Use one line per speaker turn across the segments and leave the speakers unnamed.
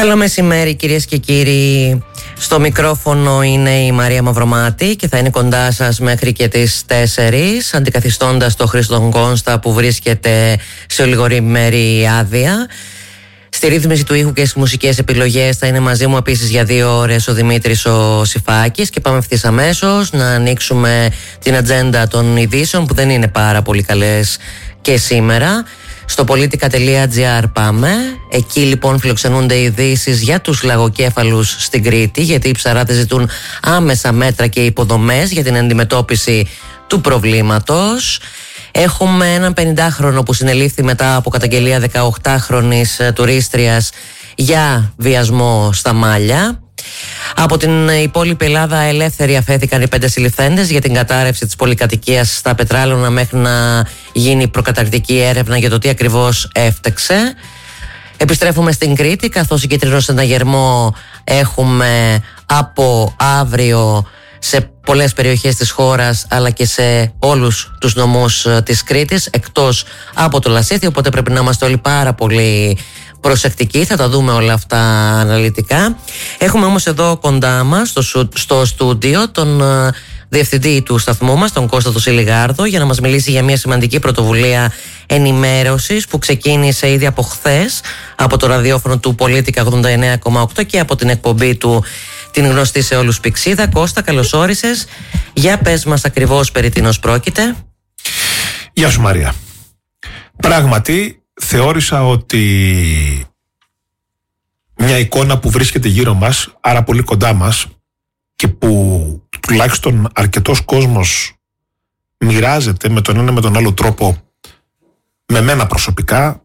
Καλό μεσημέρι κυρίες και κύριοι. Στο μικρόφωνο είναι η Μαρία Μαυρομάτη και θα είναι κοντά σας μέχρι και τις 4, αντικαθιστώντας το Χρήστο Κόνστα που βρίσκεται σε ολιγορήμερη άδεια. Στη ρύθμιση του ήχου και στις μουσικές επιλογές θα είναι μαζί μου επίσης για 2 ώρες ο Δημήτρης ο Σιφάκης και πάμε ευθύς αμέσως να ανοίξουμε την ατζέντα των ειδήσεων που δεν είναι πάρα πολύ καλές και σήμερα. Στο politica.gr πάμε. Εκεί λοιπόν φιλοξενούνται ειδήσεις για τους λαγοκέφαλους στην Κρήτη, γιατί οι ψαράδες ζητούν άμεσα μέτρα και υποδομές για την αντιμετώπιση του προβλήματος. Έχουμε έναν 50χρονο που συνελήφθη μετά από καταγγελία 18χρονης τουρίστριας για βιασμό στα Μάλια. Από την υπόλοιπη Ελλάδα ελεύθεροι αφέθηκαν οι 5 συλληφθέντες για την κατάρρευση της πολυκατοικίας στα Πετράλωνα μέχρι να γίνει προκαταρκτική έρευνα για το τι ακριβώς έφτεξε. Επιστρέφουμε στην Κρήτη, καθώς συγκεκριμένο συναγερμό έχουμε από αύριο σε πολλές περιοχές της χώρας αλλά και σε όλους τους νομούς της Κρήτης εκτός από το Λασίθι, οπότε πρέπει να είμαστε όλοι πάρα πολύ προσεκτικοί, θα τα δούμε όλα αυτά αναλυτικά. Έχουμε όμως εδώ κοντά μας στο στούντιο τον διευθυντή του σταθμού μας, τον Κώστα Σιλιγάρδο, για να μας μιλήσει για μια σημαντική πρωτοβουλία ενημέρωσης που ξεκίνησε ήδη από χθες από το ραδιόφωνο του Πολίτικα 89,8 και από την εκπομπή του την γνωστή σε όλους Πηξίδα. Κώστα, καλώς όρισες. Για πες μας ακριβώς περί τίνος πρόκειται.
Γεια σου Μαρία. Πράγματι θεώρησα ότι μια εικόνα που βρίσκεται γύρω μας, άρα πολύ κοντά μας και που τουλάχιστον αρκετός κόσμος μοιράζεται με τον ένα με τον άλλο τρόπο με μένα προσωπικά,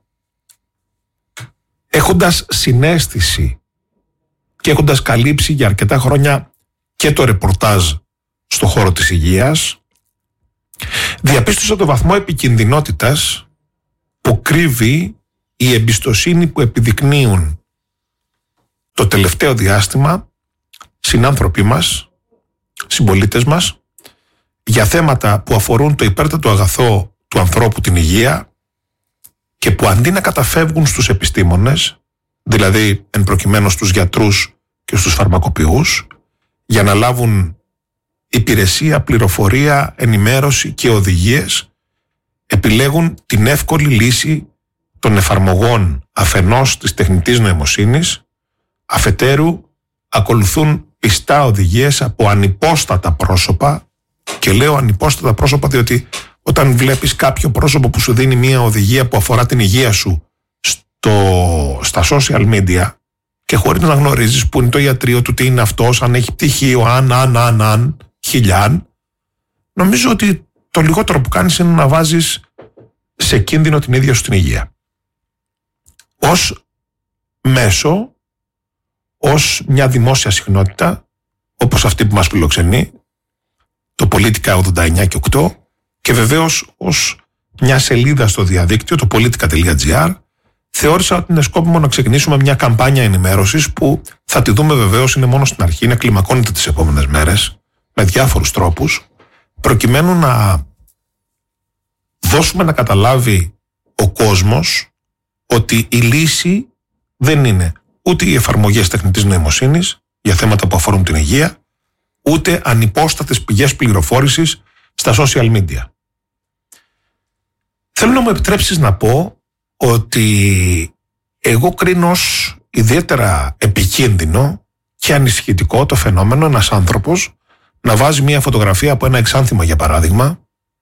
έχοντας συναίσθηση και έχοντας καλύψει για αρκετά χρόνια και το ρεπορτάζ στο χώρο της υγείας, διαπίστωσα το βαθμό επικινδυνότητας που κρύβει η εμπιστοσύνη που επιδεικνύουν το τελευταίο διάστημα συνάνθρωποι μας, συμπολίτες μας, για θέματα που αφορούν το υπέρτατο αγαθό του ανθρώπου, την υγεία, και που αντί να καταφεύγουν στους επιστήμονες, δηλαδή εν προκειμένου στους γιατρούς και στους φαρμακοποιούς, για να λάβουν υπηρεσία, πληροφορία, ενημέρωση και οδηγίες, επιλέγουν την εύκολη λύση των εφαρμογών αφενός της τεχνητής νοημοσύνης, αφετέρου ακολουθούν πιστά οδηγίες από ανυπόστατα πρόσωπα, και λέω ανυπόστατα πρόσωπα διότι όταν βλέπεις κάποιο πρόσωπο που σου δίνει μια οδηγία που αφορά την υγεία σου στα social media και χωρίς να γνωρίζεις που είναι το ιατρείο του, τι είναι αυτός, αν έχει πτυχίο, αν, χιλιάν, νομίζω ότι το λιγότερο που κάνεις είναι να βάζεις σε κίνδυνο την ίδια σου την υγεία. Ως μέσο, ως μια δημόσια συχνότητα, όπως αυτή που μας φιλοξενεί, το Πολίτικα 89 και 8, και βεβαίως ως μια σελίδα στο διαδίκτυο, το politica.gr, θεώρησα ότι είναι σκόπιμο να ξεκινήσουμε μια καμπάνια ενημέρωσης που θα τη δούμε βεβαίως, είναι μόνο στην αρχή, να κλιμακώνεται τις επόμενες μέρες με διάφορους τρόπους, προκειμένου να δώσουμε να καταλάβει ο κόσμος ότι η λύση δεν είναι ούτε οι εφαρμογές τεχνητής νοημοσύνης για θέματα που αφορούν την υγεία, ούτε ανυπόστατες πηγές πληροφόρησης στα social media. Θέλω να μου επιτρέψεις να πω ότι εγώ κρίνω ως ιδιαίτερα επικίνδυνο και ανησυχητικό το φαινόμενο ένας άνθρωπος να βάζει μια φωτογραφία από ένα εξάνθημα, για παράδειγμα,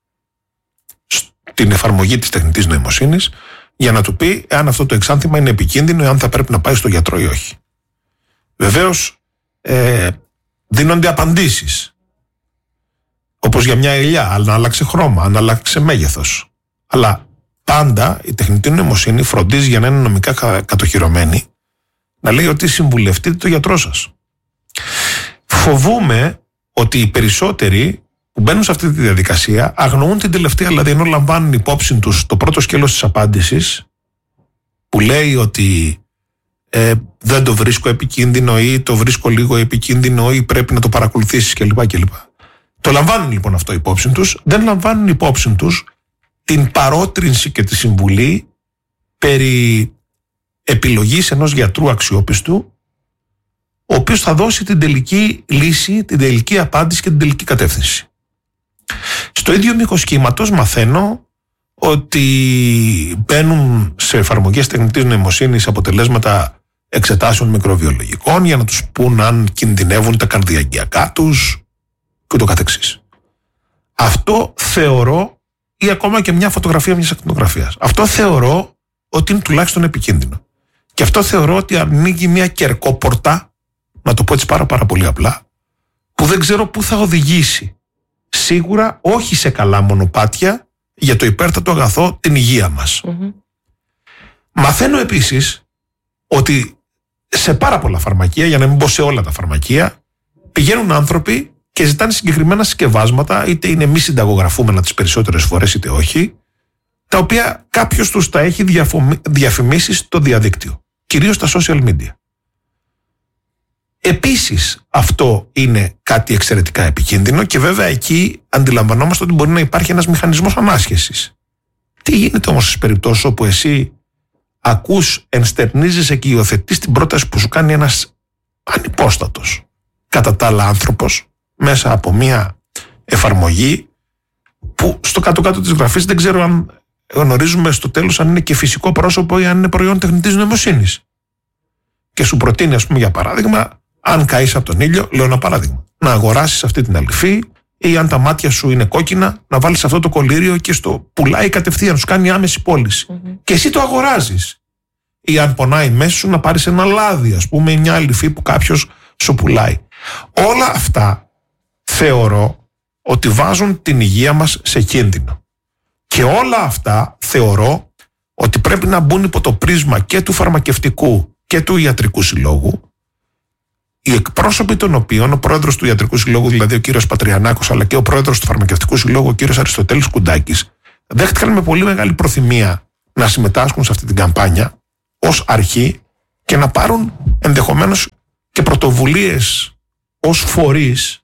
στην εφαρμογή της τεχνητής νοημοσύνης, για να του πει αν αυτό το εξάνθημα είναι επικίνδυνο ή αν θα πρέπει να πάει στο γιατρό ή όχι. Βεβαίως δίνονται απαντήσεις, όπως για μια ελιά, αν άλλαξε χρώμα, αν άλλαξε μέγεθος. Αλλά πάντα η τεχνητή νοημοσύνη φροντίζει, για να είναι νομικά κατοχυρωμένη, να λέει ότι συμβουλευτείτε το γιατρό σας. Φοβούμαι ότι οι περισσότεροι που μπαίνουν σε αυτή τη διαδικασία αγνοούν την τελευταία, δηλαδή ενώ λαμβάνουν υπόψη τους το πρώτο σκέλος της απάντησης που λέει ότι δεν το βρίσκω επικίνδυνο ή το βρίσκω λίγο επικίνδυνο ή πρέπει να το παρακολουθήσεις κλπ. Το λαμβάνουν λοιπόν αυτό υπόψη τους, δεν λαμβάνουν υπόψη τους την παρότρινση και τη συμβουλή περί επιλογής ενός γιατρού αξιόπιστου, ο οποίος θα δώσει την τελική λύση, την τελική απάντηση και την τελική κατεύθυνση. Στο ίδιο μήκος κύματος μαθαίνω ότι μπαίνουν σε εφαρμογές τεχνητής νοημοσύνης αποτελέσματα εξετάσεων μικροβιολογικών για να τους πούν αν κινδυνεύουν τα καρδιαγγειακά τους και το καθεξής. Αυτό θεωρώ, ή ακόμα και μια φωτογραφία μιας ακτινογραφίας, αυτό θεωρώ ότι είναι τουλάχιστον επικίνδυνο. Και αυτό θεωρώ ότι ανοίγει μια κερκόπορτα, να το πω έτσι πάρα πολύ απλά, που δεν ξέρω πού θα οδηγήσει. Σίγουρα όχι σε καλά μονοπάτια για το υπέρτατο αγαθό, την υγεία μας. Μαθαίνω επίσης ότι σε πάρα πολλά φαρμακεία, για να μην πω σε όλα τα φαρμακεία, πηγαίνουν άνθρωποι και ζητάνε συγκεκριμένα συσκευάσματα, είτε είναι μη συνταγογραφούμενα τις περισσότερες φορές είτε όχι, τα οποία κάποιος τους τα έχει διαφημίσει στο διαδίκτυο, κυρίως στα social media. Επίσης αυτό είναι κάτι εξαιρετικά επικίνδυνο και βέβαια εκεί αντιλαμβανόμαστε ότι μπορεί να υπάρχει ένας μηχανισμός ανάσχεσης. Τι γίνεται όμως στις περιπτώσεις όπου εσύ ακούς, ενστερνίζεσαι και υιοθετείς την πρόταση που σου κάνει ένας ανυπόστατος κατά τα άλλα άνθρωπος μέσα από μια εφαρμογή που στο κάτω-κάτω της γραφής δεν ξέρω αν γνωρίζουμε στο τέλος αν είναι και φυσικό πρόσωπο ή αν είναι προϊόν τεχνητής νοημοσύνης. Και σου προτείνει, ας πούμε, για παράδειγμα, αν καείς από τον ήλιο, λέω ένα παράδειγμα, να αγοράσεις αυτή την αληφή, ή αν τα μάτια σου είναι κόκκινα, να βάλεις αυτό το κολλήριο και στο πουλάει κατευθείαν, σου κάνει άμεση πώληση. Και εσύ το αγοράζεις. Ή αν πονάει μέσα σου, να πάρεις ένα λάδι, ας πούμε, ή μια αληφή που κάποιος σου πουλάει. Όλα αυτά θεωρώ ότι βάζουν την υγεία μας σε κίνδυνο. Και όλα αυτά θεωρώ ότι πρέπει να μπουν υπό το πρίσμα και του φαρμακευτικού και του ιατρικού συλλόγου, οι εκπρόσωποι των οποίων, ο πρόεδρος του ιατρικού συλλόγου, δηλαδή ο κύριος Πατριανάκος, αλλά και ο πρόεδρος του φαρμακευτικού συλλόγου, ο κύριος Αριστοτέλης Κουντάκης, δέχτηκαν με πολύ μεγάλη προθυμία να συμμετάσχουν σε αυτή την καμπάνια ως αρχή και να πάρουν ενδεχομένως και πρωτοβουλίες ως φορείς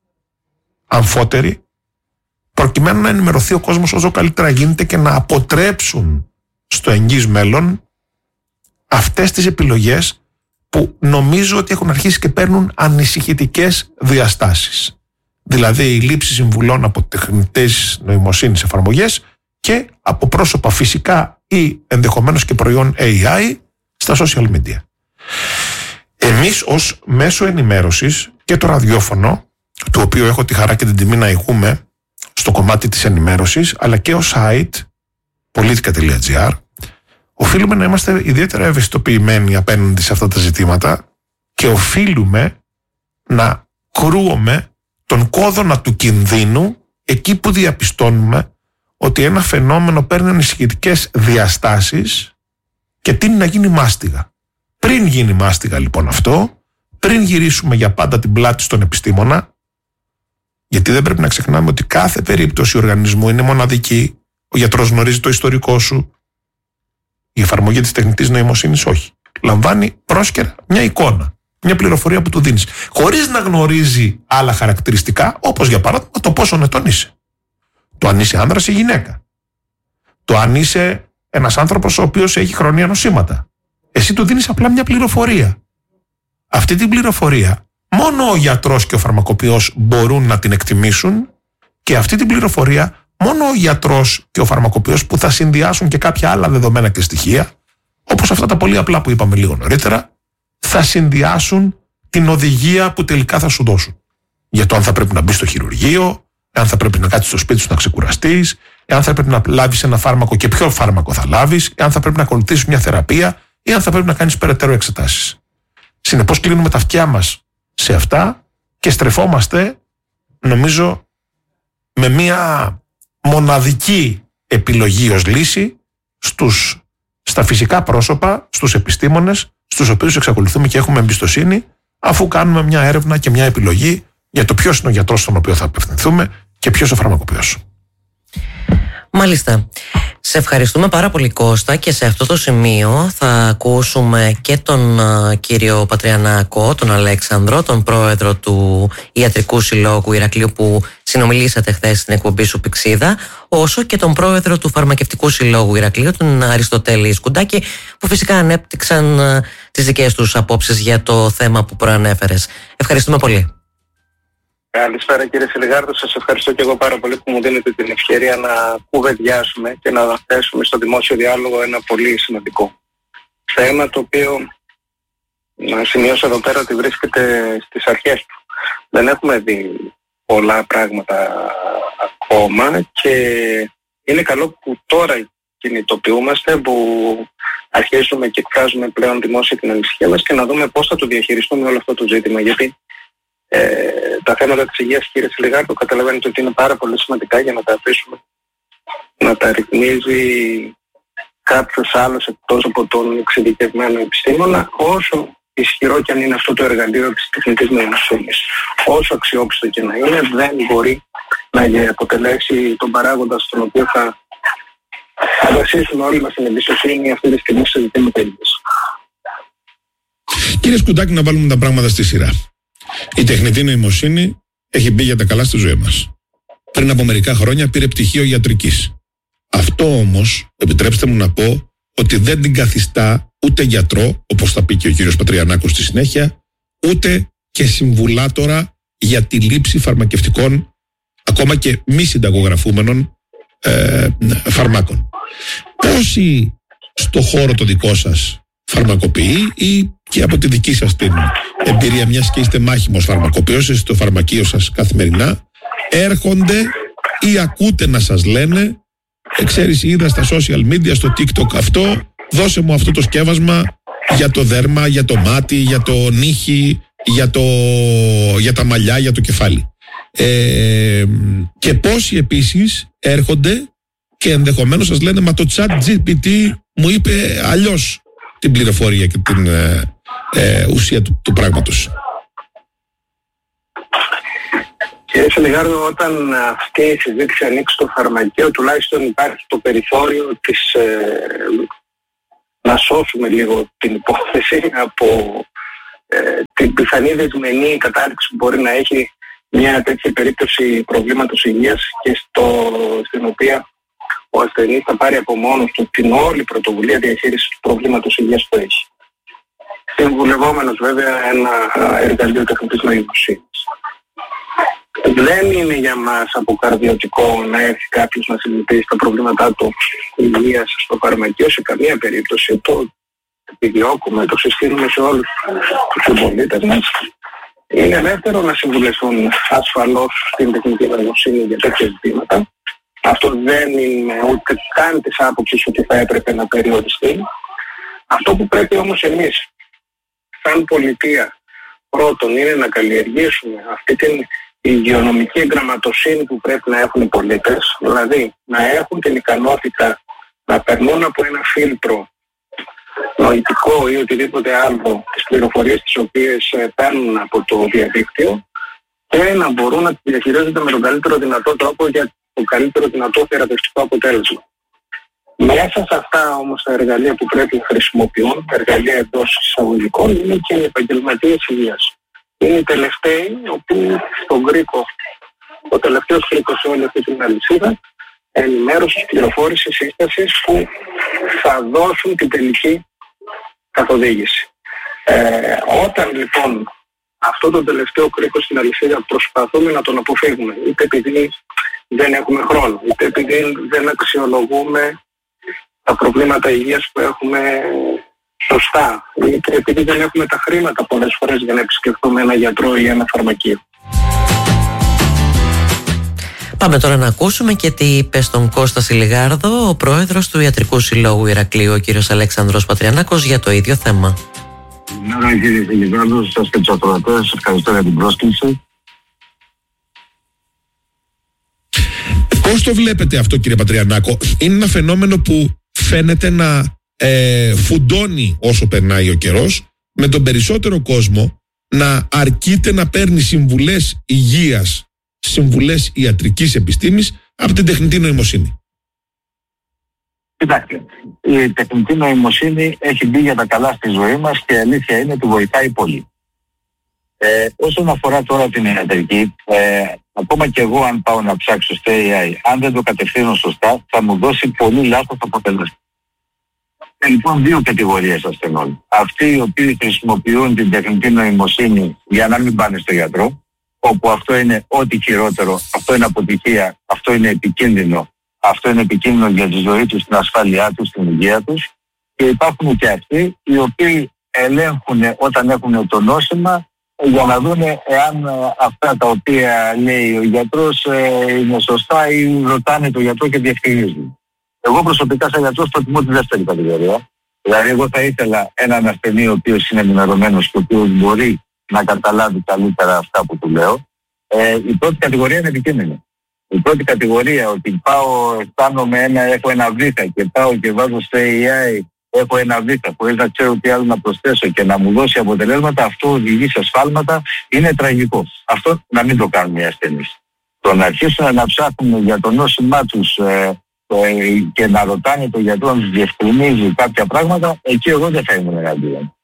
αμφότεροι, προκειμένου να ενημερωθεί ο κόσμος όσο καλύτερα γίνεται και να αποτρέψουν στο εγγύς μέλλον αυτές τις επιλογές που νομίζω ότι έχουν αρχίσει και παίρνουν ανησυχητικές διαστάσεις. Δηλαδή η λήψη συμβουλών από τεχνητές νοημοσύνης εφαρμογές και από πρόσωπα φυσικά ή ενδεχομένως και προϊόν AI στα social media. Εμείς ως μέσο ενημέρωσης και το ραδιόφωνο, το οποίο έχω τη χαρά και την τιμή να ηγούμε στο κομμάτι της ενημέρωσης, αλλά και ως site politica.gr, οφείλουμε να είμαστε ιδιαίτερα ευαισθητοποιημένοι απέναντι σε αυτά τα ζητήματα και οφείλουμε να κρούουμε τον κόδωνα του κινδύνου εκεί που διαπιστώνουμε ότι ένα φαινόμενο παίρνει ανησυχητικές διαστάσεις και τείνει να γίνει μάστιγα. Πριν γίνει μάστιγα λοιπόν αυτό, πριν γυρίσουμε για πάντα την πλάτη στον επιστήμονα, γιατί δεν πρέπει να ξεχνάμε ότι κάθε περίπτωση οργανισμού είναι μοναδική, ο γιατρός γνωρίζει το ιστορικό σου, η εφαρμογή της τεχνητής νοημοσύνης όχι. Λαμβάνει πρόσκαιρα μια εικόνα, μια πληροφορία που του δίνεις, χωρίς να γνωρίζει άλλα χαρακτηριστικά, όπως για παράδειγμα το πόσο ετών είσαι. Το αν είσαι άνδρας ή γυναίκα. Το αν είσαι ένας άνθρωπος ο οποίος έχει χρόνια νοσήματα. Εσύ του δίνεις απλά μια πληροφορία. Αυτή την πληροφορία μόνο ο γιατρός και ο φαρμακοποιός μπορούν να την εκτιμήσουν και αυτή την πληροφορία μόνο ο γιατρός και ο φαρμακοποιός που θα συνδυάσουν και κάποια άλλα δεδομένα και στοιχεία, όπως αυτά τα πολύ απλά που είπαμε λίγο νωρίτερα, θα συνδυάσουν την οδηγία που τελικά θα σου δώσουν. Για το αν θα πρέπει να μπει στο χειρουργείο, αν θα πρέπει να κάτσεις στο σπίτι σου να ξεκουραστείς, αν θα πρέπει να λάβεις ένα φάρμακο και ποιο φάρμακο θα λάβεις, αν θα πρέπει να ακολουθήσεις μια θεραπεία ή αν θα πρέπει να κάνεις περαιτέρω εξετάσεις. Συνεπώς κλείνουμε τα αυτιά μας σε αυτά και στρεφόμαστε, νομίζω, με μια μοναδική επιλογή ως λύση στα φυσικά πρόσωπα, στους επιστήμονες, στους οποίους εξακολουθούμε και έχουμε εμπιστοσύνη, αφού κάνουμε μια έρευνα και μια επιλογή για το ποιος είναι ο γιατρός στον οποίο θα απευθυνθούμε και ποιος ο φαρμακοποιός.
Μάλιστα. Σε ευχαριστούμε πάρα πολύ, Κώστα, και σε αυτό το σημείο θα ακούσουμε και τον κύριο Πατριανάκο, τον Αλέξανδρο, τον πρόεδρο του Ιατρικού Συλλόγου Ηρακλείου, που συνομιλήσατε χθες στην εκπομπή σου Πηξίδα, όσο και τον πρόεδρο του Φαρμακευτικού Συλλόγου Ηρακλείου, τον Αριστοτέλη Σκουντάκη, που φυσικά ανέπτυξαν τις δικές τους απόψεις για το θέμα που προανέφερες. Ευχαριστούμε πολύ.
Καλησπέρα κύριε Σιλιγάρδο, σας ευχαριστώ και εγώ πάρα πολύ που μου δίνετε την ευκαιρία να κουβεντιάσουμε και να θέσουμε στο δημόσιο διάλογο ένα πολύ σημαντικό θέμα, το οποίο να σημειώσω εδώ πέρα ότι βρίσκεται στις αρχές του. Δεν έχουμε δει πολλά πράγματα ακόμα και είναι καλό που τώρα κινητοποιούμαστε, που αρχίζουμε και εκφράζουμε πλέον δημόσια την ανησυχία μας και να δούμε πώς θα το διαχειριστούμε όλο αυτό το ζήτημα. Γιατί τα θέματα της υγείας, κύριε Σιλιγάρδο, καταλαβαίνετε ότι είναι πάρα πολύ σημαντικά για να τα αφήσουμε να τα ρυθμίζει κάποιος άλλος εκτός από τον εξειδικευμένο επιστήμονα, όσο ισχυρό και αν είναι αυτό το εργαλείο της τεχνητής νοημοσύνης. Όσο αξιόπιστο και να είναι, δεν μπορεί να αποτελέσει τον παράγοντα στον οποίο θα βασίσουμε όλοι μας την εμπιστοσύνη αυτή τη στιγμή σε ζητήματα υγείας.
Κύριε Σκουντάκη, να βάλουμε τα πράγματα στη σειρά. Η τεχνητή νοημοσύνη έχει μπει για τα καλά στη ζωή μας. Πριν από μερικά χρόνια πήρε πτυχίο ιατρικής. Αυτό όμως, επιτρέψτε μου να πω, ότι δεν την καθιστά ούτε γιατρό, όπως θα πει και ο κύριος Πατριανάκος στη συνέχεια, ούτε και συμβουλάτορα για τη λήψη φαρμακευτικών, ακόμα και μη συνταγογραφούμενων φαρμάκων. Πόσοι στο χώρο το δικό σας φαρμακοποιεί, ή και από τη δική σας την εμπειρία, μιας και είστε μάχημος φαρμακοποιός, είστε στο φαρμακείο σας καθημερινά, έρχονται ή ακούτε να σας λένε, ξέρεις, είδα στα social media, στο TikTok αυτό, δώσε μου αυτό το σκεύασμα για το δέρμα, για το μάτι, για το νύχι, για τα μαλλιά, για το κεφάλι. Και πόσοι επίσης έρχονται και ενδεχομένως σας λένε, μα το ChatGPT μου είπε αλλιώς την πληροφορία και την ουσία του πράγματος.
Κύριε Σιλιγάρδο, όταν αυτή η συζήτηση ανοίξει στο φαρμακείο, τουλάχιστον υπάρχει το περιθώριο της, να σώσουμε λίγο την υπόθεση από την πιθανή δεσμενή κατάληξη που μπορεί να έχει μια τέτοια περίπτωση προβλήματος υγείας και στην οποία ο ασθενής θα πάρει από μόνος του την όλη πρωτοβουλία διαχείρισης του προβλήματος υγείας που έχει. Συμβουλευόμενος βέβαια ένα εργαλείο τεχνητής νοημοσύνης. Δεν είναι για μας αποκαρδιωτικό να έρθει κάποιος να συζητήσει τα προβλήματά του υγείας στο φαρμακείο σε καμία περίπτωση. Το επιδιώκουμε, το συστήνουμε σε όλους τους συμπολίτες μας. Είναι ελεύθερο να συμβουλευτούν ασφαλώς στην τεχνητή νοημοσύνη για τέτοια ζητήματα. Αυτό δεν είναι ούτε καν της άποψης ότι θα έπρεπε να περιοριστεί. Αυτό που πρέπει όμως εμείς, σαν πολιτεία, πρώτον είναι να καλλιεργήσουμε αυτή την υγειονομική εγγραμματοσύνη που πρέπει να έχουν οι πολίτες, δηλαδή να έχουν την ικανότητα να περνούν από ένα φίλτρο νοητικό ή οτιδήποτε άλλο τις πληροφορίες τις οποίες παίρνουν από το διαδίκτυο και να μπορούν να τις διαχειρίζονται με τον καλύτερο δυνατό τρόπο για το καλύτερο δυνατό θεραπευτικό αποτέλεσμα. Μέσα σε αυτά όμως τα εργαλεία που πρέπει να χρησιμοποιούν, τα εργαλεία εντός εισαγωγικών, είναι και οι επαγγελματίες υγείας. Είναι οι τελευταίοι, όπου στον κρίκο, ο τελευταίος κρίκος σε όλη αυτή την αλυσίδα, ενημέρωσης, πληροφόρησης, σύστασης που θα δώσουν την τελική καθοδήγηση. Όταν λοιπόν αυτό το τελευταίο κρίκο στην αλυσίδα προσπαθούμε να τον αποφύγουμε, είτε επειδή δεν έχουμε χρόνο, είτε επειδή δεν αξιολογούμε τα προβλήματα υγείας που έχουμε σωστά, είτε επειδή δεν έχουμε τα χρήματα πολλές φορές για να επισκεφτούμε ένα γιατρό ή ένα φαρμακείο.
Πάμε τώρα να ακούσουμε και τι είπε στον Κώστα Σιλιγάρδο ο πρόεδρος του Ιατρικού Συλλόγου Ηρακλείου, ο κύριος Αλέξανδρος Πατριανάκος, για το ίδιο θέμα.
Ναι, κύριε Σιλιγάρδο, σας και τους ακροατές, σας ευχαριστώ για την πρόσκληση.
Πώς το βλέπετε αυτό, κύριε Πατριανάκο? Είναι ένα φαινόμενο που φαίνεται να φουντώνει όσο περνάει ο καιρός, με τον περισσότερο κόσμο να αρκείται να παίρνει συμβουλές υγείας, συμβουλές ιατρικής επιστήμης από την τεχνητή νοημοσύνη.
Κοιτάξτε, η τεχνητή νοημοσύνη έχει μπει για τα καλά στη ζωή μας και η αλήθεια είναι ότι βοηθάει πολύ. Όσον αφορά τώρα την ιατρική, ακόμα και εγώ αν πάω να ψάξω στο AI, αν δεν το κατευθύνω σωστά, θα μου δώσει πολύ λάθος αποτελέσματα. Λοιπόν, δύο κατηγορίες ασθενών. Αυτοί οι οποίοι χρησιμοποιούν την τεχνητή νοημοσύνη για να μην πάνε στο γιατρό, όπου αυτό είναι ό,τι χειρότερο, αυτό είναι αποτυχία, αυτό είναι επικίνδυνο, αυτό είναι επικίνδυνο για τη ζωή τους, την ασφάλειά τους, την υγεία τους. Και υπάρχουν και αυτοί οι οποίοι ελέγχουν όταν έχουν το νόσημα για να δουν εάν αυτά τα οποία λέει ο γιατρός είναι σωστά ή ρωτάνε τον γιατρό και διευκρινίζουν. Εγώ προσωπικά σαν γιατρός προτιμώ τη δεύτερη κατηγορία. Δηλαδή εγώ θα ήθελα έναν ασθενή ο οποίος είναι ενημερωμένος και ο οποίος μπορεί να καταλάβει καλύτερα αυτά που του λέω. Η πρώτη κατηγορία είναι επικίνδυνη. Η πρώτη κατηγορία ότι έχω ένα βήχα και πάω και βάζω στο AI έχω ένα βήχα χωρίς να ξέρω τι άλλο να προσθέσω και να μου δώσει αποτελέσματα, αυτό οδηγεί σε σφάλματα, είναι τραγικό. Αυτό να μην το κάνουν οι ασθενείς. Το να αρχίσουν να ψάχνουν για το νόσημά τους και να ρωτάνε τον γιατρό να τους διευκρινίζει κάποια πράγματα, εκεί εγώ δεν θα ήμουν εναντίον.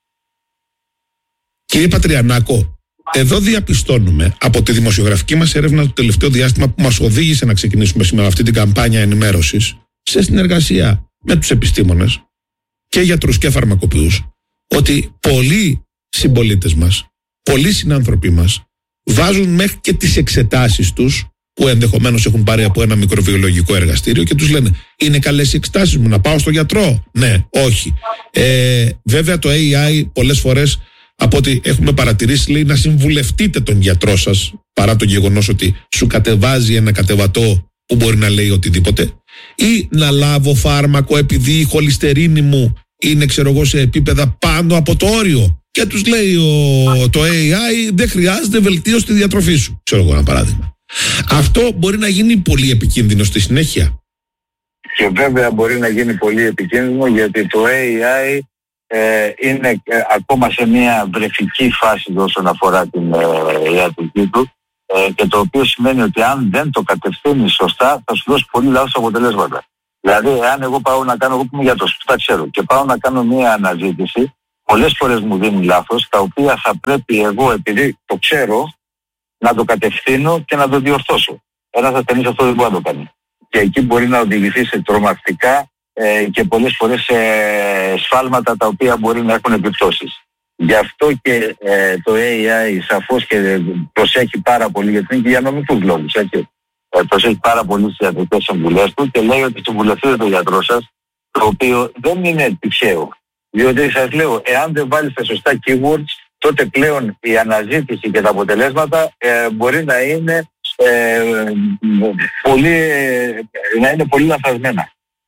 Κύριε Πατριανάκο, εδώ διαπιστώνουμε από τη δημοσιογραφική μας έρευνα το τελευταίο διάστημα που μας οδήγησε να ξεκινήσουμε σήμερα αυτή την καμπάνια ενημέρωσης σε συνεργασία με τους επιστήμονες και γιατρούς και φαρμακοποιούς, ότι πολλοί συμπολίτες μας, πολλοί συνάνθρωποι μας βάζουν μέχρι και τις εξετάσεις τους που ενδεχομένως έχουν πάρει από ένα μικροβιολογικό εργαστήριο και τους λένε είναι καλές οι εξετάσεις μου, να πάω στο γιατρό? Ναι, όχι. Βέβαια το AI πολλές φορές από ό,τι έχουμε παρατηρήσει λέει να συμβουλευτείτε τον γιατρό σας παρά το γεγονός ότι σου κατεβάζει ένα κατεβατό που μπορεί να λέει οτιδήποτε, ή να λάβω φάρμακο επειδή η χολυστερίνη μου είναι σε επίπεδα πάνω από το όριο και τους λέει το AI δεν χρειάζεται βελτίωση στη διατροφή σου, ξέρω εγώ ένα παράδειγμα. Αυτό μπορεί να γίνει πολύ επικίνδυνο στη συνέχεια.
Και βέβαια μπορεί να γίνει πολύ επικίνδυνο γιατί το AI είναι ακόμα σε μια βρεφική φάση όσον αφορά την ιατρική του και το οποίο σημαίνει ότι αν δεν το κατευθύνει σωστά θα σου δώσει πολύ λάθος αποτελέσματα. Δηλαδή, αν εγώ πάω να κάνω, εγώ που είμαι γιατρός, που τα ξέρω, και πάω να κάνω μια αναζήτηση, πολλές φορές μου δίνει λάθος, τα οποία θα πρέπει εγώ, επειδή το ξέρω, να το κατευθύνω και να το διορθώσω. Ένας ασθενής αυτό δεν μπορεί να το κάνει. Και εκεί μπορεί να οδηγηθεί σε τρομακτικά και πολλές φορές σε σφάλματα τα οποία μπορεί να έχουν επιπτώσεις. Γι' αυτό και το AI σαφώς και προσέχει πάρα πολύ, γιατί είναι και για νομικούς λόγους, έτσι. Προσέχει πάρα πολύ στις ιατρικές συμβουλές του και λέει ότι συμβουλευτείτε τον γιατρό σας, το οποίο δεν είναι τυχαίο. Διότι σας λέω, εάν δεν βάλεις τα σωστά keywords, τότε πλέον η αναζήτηση και τα αποτελέσματα μπορεί να είναι πολύ λαθασμένα.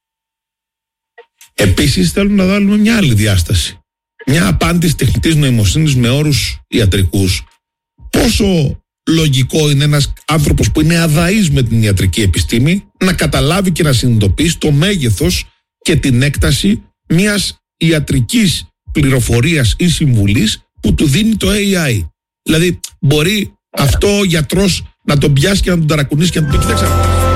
Επίσης θέλουν να βάλουμε μια άλλη διάσταση. Μια απάντηση τεχνητής νοημοσύνης με όρους ιατρικούς. Πόσο λογικό είναι ένας άνθρωπος που είναι αδαής με την ιατρική επιστήμη να καταλάβει και να συνειδητοποιήσει το μέγεθος και την έκταση μιας ιατρικής πληροφορίας ή συμβουλής που του δίνει το AI. Δηλαδή μπορεί αυτό ο γιατρός να τον πιάσει και να τον ταρακουνήσει και να τον πει κοίταξε.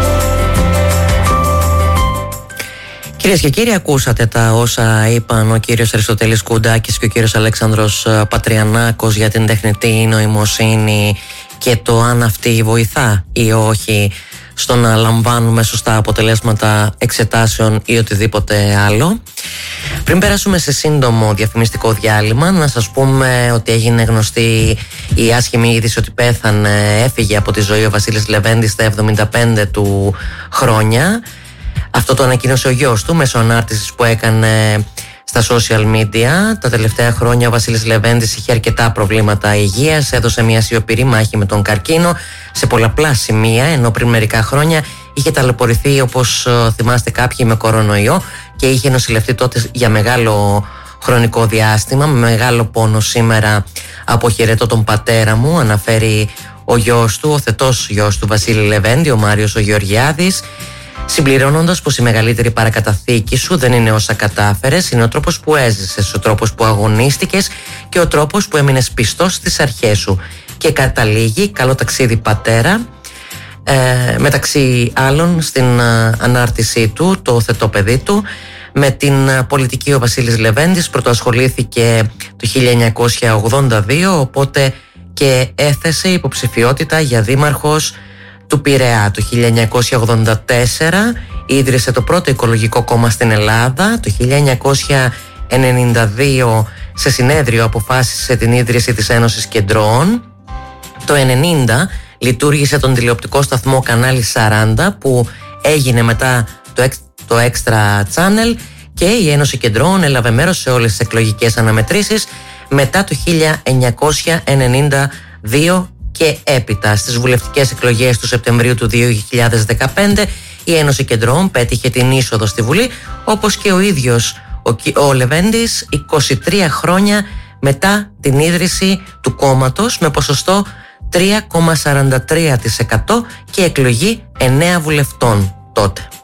Κυρίες και κύριοι, ακούσατε τα όσα είπαν ο κύριος Αριστοτέλης Κουντάκης και ο κύριος Αλέξανδρος Πατριανάκος για την τεχνητή νοημοσύνη και το αν αυτή βοηθά ή όχι στο να λαμβάνουμε σωστά αποτελέσματα εξετάσεων ή οτιδήποτε άλλο. Πριν περάσουμε σε σύντομο διαφημιστικό διάλειμμα, να σας πούμε ότι έγινε γνωστή η άσχημη είδηση ότι έφυγε από τη ζωή ο Βασίλης Λεβέντης στα 75 του χρόνια. Αυτό το ανακοίνωσε ο γιος του μέσω ανάρτησης που έκανε στα social media. Τα τελευταία χρόνια ο Βασίλης Λεβέντης είχε αρκετά προβλήματα υγείας, έδωσε μια σιωπηρή μάχη με τον καρκίνο σε πολλαπλά σημεία, ενώ πριν μερικά χρόνια είχε ταλαιπωρηθεί, όπως θυμάστε κάποιοι, με κορονοϊό και είχε νοσηλευτεί τότε για μεγάλο χρονικό διάστημα, με μεγάλο πόνο. Σήμερα αποχαιρετώ τον πατέρα μου, αναφέρει ο γιος του, ο θετός γιος του Βασίλη Λεβέντη, ο Μάριος ο Γεωργιάδης, συμπληρώνοντας πως η μεγαλύτερη παρακαταθήκη σου δεν είναι όσα κατάφερες, είναι ο τρόπος που έζησες, ο τρόπος που αγωνίστηκες και ο τρόπος που έμεινες πιστός στις αρχές σου. Και καταλήγει, καλό ταξίδι πατέρα, μεταξύ άλλων στην ανάρτησή του, το θετό παιδί του. Με την πολιτική ο Βασίλης Λεβέντης πρωτοασχολήθηκε το 1982, οπότε και έθεσε υποψηφιότητα για δήμαρχος του Πειραιά. Το 1984 ίδρυσε το πρώτο οικολογικό κόμμα στην Ελλάδα. Το 1992 σε συνέδριο αποφάσισε την ίδρυση της Ένωσης Κεντρών. Το 1990 λειτουργήσε τον τηλεοπτικό σταθμό Κανάλι 40 που έγινε μετά το Extra Channel, και η Ένωση Κεντρών έλαβε μέρος σε όλες τις εκλογικές αναμετρήσεις μετά το 1992 και έπειτα. Στις βουλευτικές εκλογές του Σεπτεμβρίου του 2015 η Ένωση Κεντρών πέτυχε την είσοδο στη Βουλή, όπως και ο ίδιος ο Λεβέντης 23 χρόνια μετά την ίδρυση του κόμματος, με ποσοστό 3,43% και εκλογή 9 βουλευτών τότε.